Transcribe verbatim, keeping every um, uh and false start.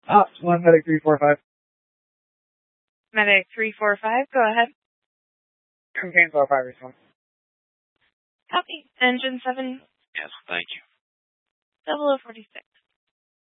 Ah, one medic three four five. Medic three four five, go ahead. Contain four five response. Copy. Engine seven. Yes, thank you. double oh forty-six.